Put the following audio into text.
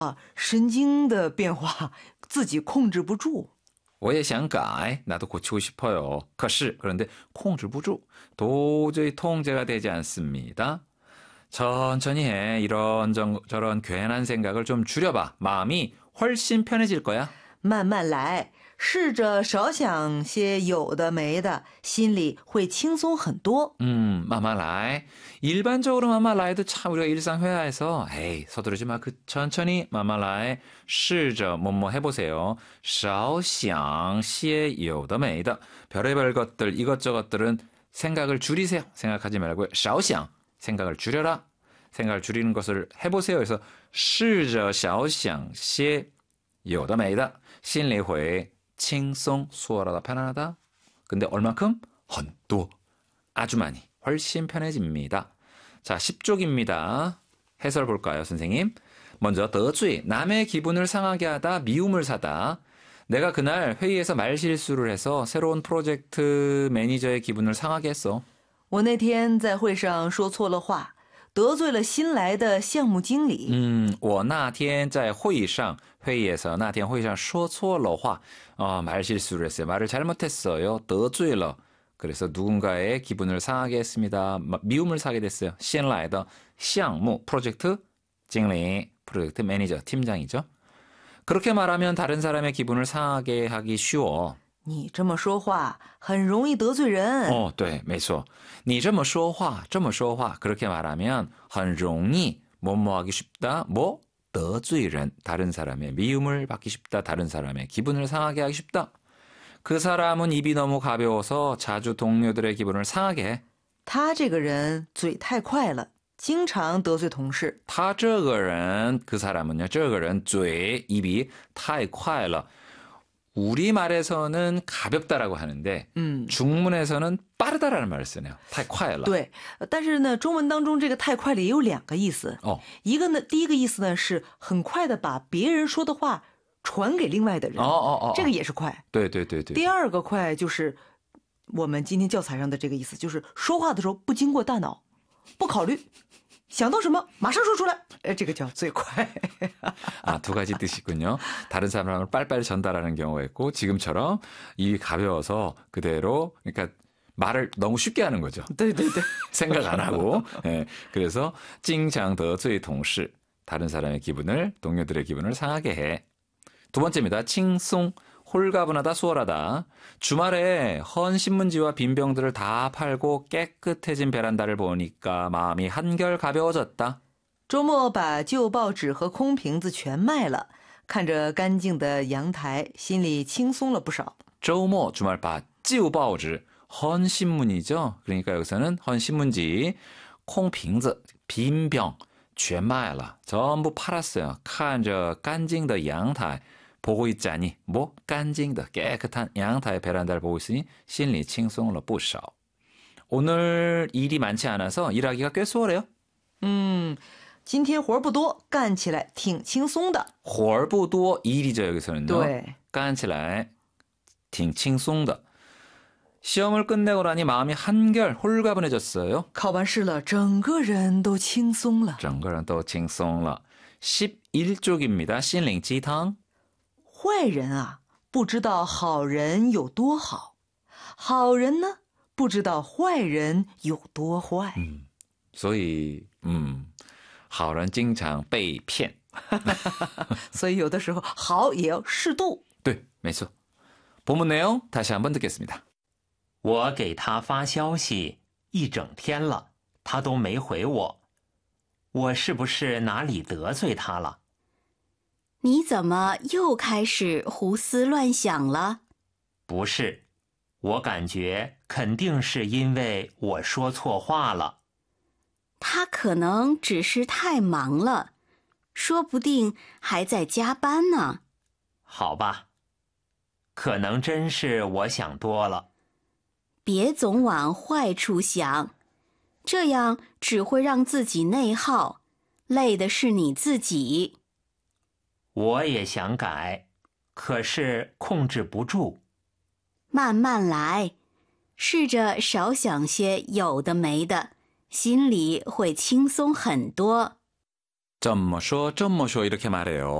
神经的变化自己控制不住。 我也想改, 나도 고치고 싶어요. 可是, 그런데 控制不住, 도저히 통제가 되지 않습니다. 천천히 해. 이런저런 괜한 생각을 좀 줄여봐. 마음이 훨씬 편해질 거야. 慢慢来，试着少想些有的没的，心里会轻松很多。 마마라이. 일반적으로 마마라이도 참 우리가 일상 회화에서 에이 서두르지 마. 그 천천히 마마라이 试着 뭐뭐 해보세요. 少想些有的没的. 별의별 것들 이것저것들은 생각을 줄이세요. 생각하지 말고 少想 생각을 줄여라. 생각을 줄이는 것을 해보세요. 그래서 试着少想些有的没的. 心里会轻松 수월하다 편안하다. 근데 얼만큼? 很多 아주 많이 훨씬 편해집니다. 자, 10쪽입니다. 해설 볼까요, 선생님? 먼저 得罪 남의 기분을 상하게 하다, 미움을 사다. 내가 그날 회의에서 말실수를 해서 새로운 프로젝트 매니저의 기분을 상하게 했어. 我那天在会上说错了话，得罪了新来的项目经理。 我那天在会上 회의에서 那天会上说错了话, 말실수를 했어요. 말을 잘못했어요. 得罪了. 그래서 누군가의 기분을 상하게 했습니다. 미움을 사게 됐어요. 新来的项目 프로젝트经理 프로젝트 매니저 팀장이죠. 그렇게 말하면 다른 사람의 기분을 상하게 하기 쉬워. 你这么说话很容易得罪人。 对, 没错. 你这么说话 그렇게 말하면 很容易 뭐뭐 하기 쉽다. 뭐? 得罪人 다른 사람의 미움을 받기 쉽다. 다른 사람의 기분을 상하게 하기 쉽다. 그 사람은 입이 너무 가벼워서 자주 동료들의 기분을 상하게 해. 他这个人嘴太快了，经常得罪同事。 他这个人, 그 사람은요, 这个人嘴, 입이 太快了. 우리말에서는 가볍다라고 하는데 중문에서는 빠르다라는 말을 쓰네요. 太快了. 对，但是呢，中文当中这个太快了也有两个意思。一个呢，第一个意思呢是很快的把别人说的话传给另外的人，这个也是快。 对。 第二个快就是我们今天教材上的这个意思，就是说话的时候不经过大脑，不考虑，想到什么马上说出来，这个叫最快。 두 가지 뜻이군요. 다른 사람을 빨리빨리 전달하는 경우가 있고 지금처럼 입이 가벼워서 그대로 그러니까 말을 너무 쉽게 하는 거죠. 对。 생각 안 하고. 네, 그래서 经常得罪同事 다른 사람의 기분을 동료들의 기분을 상하게 해. 두 번째입니다. 칭송 홀가분하다 수월하다. 주말에 헌 신문지와 빈병들을 다 팔고 깨끗해진 베란다를 보니까 마음이 한결 가벼워졌다. 周末把旧报纸和空瓶子全卖了，看着干净的阳台，心里轻松了不少。 周末 주말 봐旧报纸 헌 신문이죠. 그러니까 여기서는 헌 신문지, 空瓶子 빈병 全卖了 전부 팔았어요. 看着干净的阳台 보고 있자니 뭐 干净的 깨끗한 양타의 베란다를 보고 있으니 心里轻松了不少. 오늘 일이 많지 않아서 일하기가 꽤 수월해요. 今天活不多，干起来挺轻松的。 活儿不多 일이죠 여기서는요. 对， 干起来挺轻松的. 시험을 끝내고 나니 마음이 한결 홀가분해졌어요. 考完试了，整个人都轻松了。 整个人都轻松了. 11쪽입니다. 心灵鸡汤. 坏人啊，不知道好人有多好，好人呢，不知道坏人有多坏。 所以好人经常被骗。 所以有的时候好也要适度。 对，没错。 본문 내용 다시 한번 듣겠습니다. 我给他发消息一整天了，他都没回我，我是不是哪里得罪他了？ 你怎么又开始胡思乱想了？ 不是，我感觉肯定是因为我说错话了。 他可能只是太忙了，说不定还在加班呢。 好吧，可能真是我想多了。 别总往坏处想，这样只会让自己内耗，累的是你自己。 我也想改，可是控制不住。 慢慢来，试着少想些有的没的，心里会轻松很多。 怎么说 이렇게 말해요.